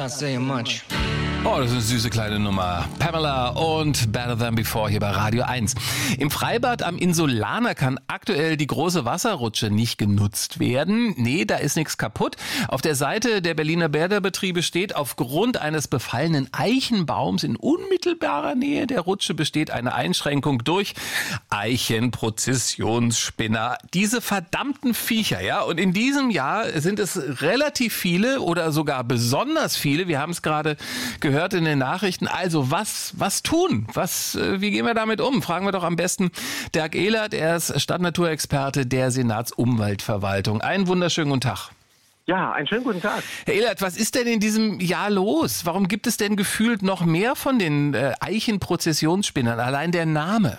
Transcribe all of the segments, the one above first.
not saying much. Oh, das ist eine süße kleine Nummer. Pamela und Better Than Before hier bei Radio 1. Im Freibad am Insulaner kann aktuell die große Wasserrutsche nicht genutzt werden. Nee, da ist nichts kaputt. Auf der Seite der Berliner Bäderbetriebe steht, aufgrund eines befallenen Eichenbaums in unmittelbarer Nähe der Rutsche besteht eine Einschränkung durch Eichenprozessionsspinner. Diese verdammten Viecher, ja. Und in diesem Jahr sind es relativ viele oder sogar besonders viele. Wir haben es gerade gehört in den Nachrichten. Also was tun? Wie gehen wir damit um? Fragen wir doch am besten Dirk Ehlert. Er ist Stadtnaturexperte der Senatsumweltverwaltung. Einen wunderschönen guten Tag. Ja, einen schönen guten Tag. Herr Ehlert, was ist denn in diesem Jahr los? Warum gibt es denn gefühlt noch mehr von den Eichenprozessionsspinnern? Allein der Name.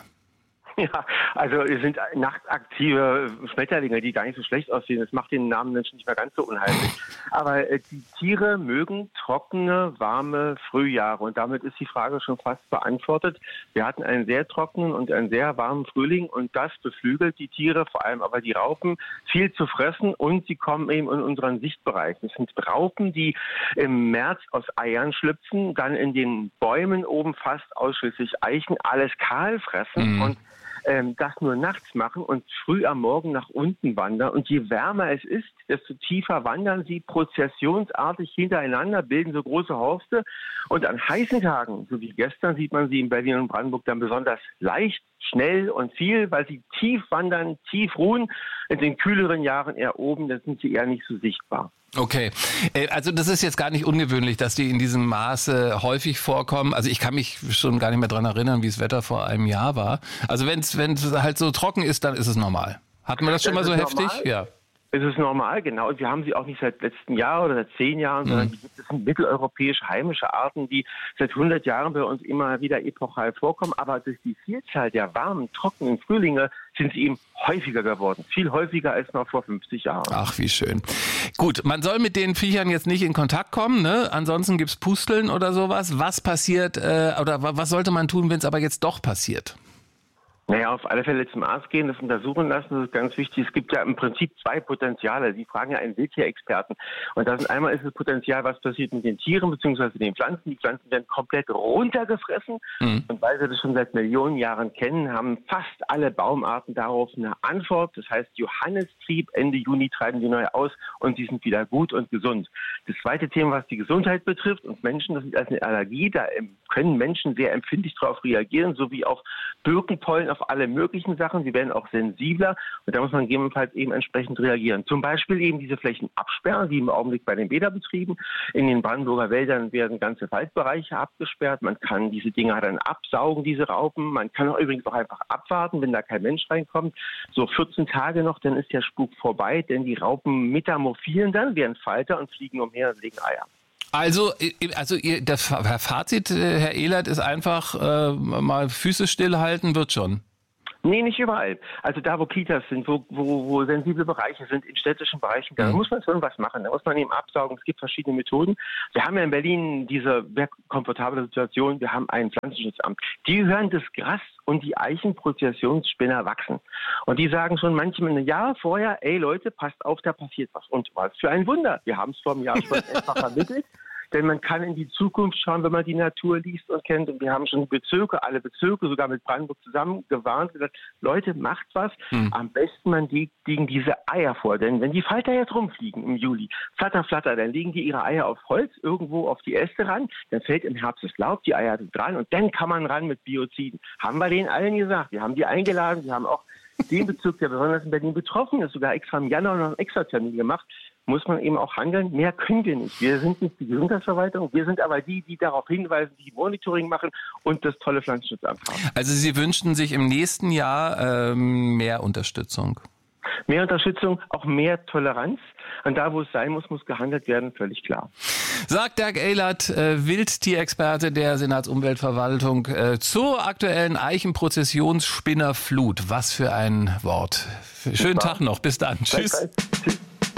Ja, also es sind nachtaktive Schmetterlinge, die gar nicht so schlecht aussehen. Das macht den Namen Menschen nicht mehr ganz so unheimlich. Aber die Tiere mögen trockene, warme Frühjahre. Und damit ist die Frage schon fast beantwortet. Wir hatten einen sehr trockenen und einen sehr warmen Frühling. Und das beflügelt die Tiere, vor allem aber die Raupen, viel zu fressen. Und sie kommen eben in unseren Sichtbereich. Das sind Raupen, die im März aus Eiern schlüpfen, dann in den Bäumen oben fast ausschließlich Eichen, alles kahl fressen und das nur nachts machen und früh am Morgen nach unten wandern. Und je wärmer es ist, desto tiefer wandern sie prozessionsartig hintereinander, bilden so große Horste. Und an heißen Tagen, so wie gestern, sieht man sie in Berlin und Brandenburg dann besonders leicht, schnell und viel, weil sie tief wandern, tief ruhen. In den kühleren Jahren eher oben, da sind sie eher nicht so sichtbar. Okay, also das ist jetzt gar nicht ungewöhnlich, dass die in diesem Maße häufig vorkommen. Also ich kann mich schon gar nicht mehr dran erinnern, wie das Wetter vor einem Jahr war. Also wenn es halt so trocken ist, dann ist es normal. Hatten wir das schon mal so heftig? Ja. Es ist normal, genau. Und wir haben sie auch nicht seit letzten Jahr oder seit 10 Jahren, sondern die gibt es sind mitteleuropäische heimische Arten, die seit 100 Jahren bei uns immer wieder epochal vorkommen. Aber durch die Vielzahl der warmen, trockenen Frühlinge sind sie eben häufiger geworden. Viel häufiger als noch vor 50 Jahren. Ach, wie schön. Gut, man soll mit den Viechern jetzt nicht in Kontakt kommen, ne? Ansonsten gibt's Pusteln oder sowas. Was passiert oder was sollte man tun, wenn es aber jetzt doch passiert? Naja, auf alle Fälle zum Arzt gehen, das untersuchen lassen, das ist ganz wichtig. Es gibt ja im Prinzip 2 Potenziale. Sie fragen ja einen Wildtierexperten. Und das ist einmal ist das Potenzial, was passiert mit den Tieren bzw. den Pflanzen. Die Pflanzen werden komplett runtergefressen. Und weil wir das schon seit Millionen Jahren kennen, haben fast alle Baumarten darauf eine Antwort. Das heißt, Johannistrieb, Ende Juni treiben die neu aus und sie sind wieder gut und gesund. Das zweite Thema, was die Gesundheit betrifft und Menschen, das ist als eine Allergie. Da können Menschen sehr empfindlich darauf reagieren, so wie auf Birkenpollen, auf alle möglichen Sachen. Sie werden auch sensibler und da muss man gegebenenfalls eben entsprechend reagieren. Zum Beispiel eben diese Flächen absperren, wie im Augenblick bei den Bäderbetrieben. In den Brandenburger Wäldern werden ganze Waldbereiche abgesperrt. Man kann diese Dinger dann absaugen, diese Raupen. Man kann auch übrigens auch einfach abwarten, wenn da kein Mensch reinkommt. So 14 Tage noch, dann ist der Spuk vorbei, denn die Raupen metamorphieren dann, werden Falter und fliegen umher und legen Eier. Also das Fazit, Herr Ehlert, ist einfach mal Füße stillhalten, wird schon. Nee, nicht überall. Also da, wo Kitas sind, wo sensible Bereiche sind, in städtischen Bereichen, da muss man schon was machen. Da muss man eben absaugen. Es gibt verschiedene Methoden. Wir haben ja in Berlin diese komfortable Situation. Wir haben ein Pflanzenschutzamt. Die hören das Gras und die Eichenprozessionsspinner wachsen. Und die sagen schon manchmal ein Jahr vorher, ey Leute, passt auf, da passiert was. Und was für ein Wunder. Wir haben es vor einem Jahr schon etwa vermittelt. Denn man kann in die Zukunft schauen, wenn man die Natur liest und kennt. Und wir haben schon alle Bezirke, sogar mit Brandenburg zusammen gewarnt, gesagt, Leute, macht was. Am besten man legen diese Eier vor. Denn wenn die Falter jetzt rumfliegen im Juli, flatter, flatter, dann legen die ihre Eier auf Holz, irgendwo auf die Äste ran. Dann fällt im Herbst das Laub, die Eier sind dran und dann kann man ran mit Bioziden. Haben wir denen allen gesagt. Wir haben die eingeladen. Wir haben auch den Bezirk, der besonders in Berlin betroffen ist, sogar extra im Januar noch einen Extratermin gemacht. Muss man eben auch handeln. Mehr können wir nicht. Wir sind nicht die Gesundheitsverwaltung, wir sind aber die darauf hinweisen, die Monitoring machen und das tolle Pflanzenschutzamt haben. Also Sie wünschen sich im nächsten Jahr mehr Unterstützung? Mehr Unterstützung, auch mehr Toleranz. Und da, wo es sein muss, muss gehandelt werden, völlig klar. Sagt Dirk Ehlert, Wildtierexperte der Senatsumweltverwaltung, zur aktuellen Eichenprozessionsspinnerflut. Was für ein Wort. Schönen Tag noch. Bis dann. Tschüss. Tschüss.